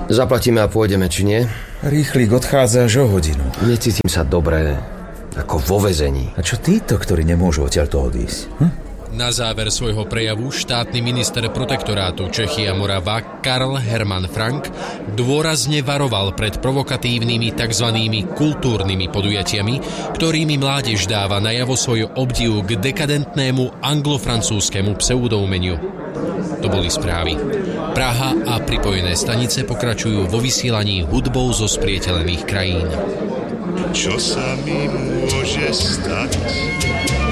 Zaplatíme a pôjdeme, či nie? Rýchlik odchádza až o hodinu. Necítim sa dobre, ako vo väzení. A čo títo, ktorí nemôžu odtiaľto odísť? Na záver svojho prejavu štátny minister protektorátu Čechy a Morava Karl Hermann Frank dôrazne varoval pred provokatívnymi tzv. Kultúrnymi podujatiami, ktorými mládež dáva najavo svoj obdiv k dekadentnému anglofrancúzskému pseudoumeniu. To boli správy. Praha a pripojené stanice pokračujú vo vysielaní hudbou zo spriateľených krajín. Čo sa mi môže stať?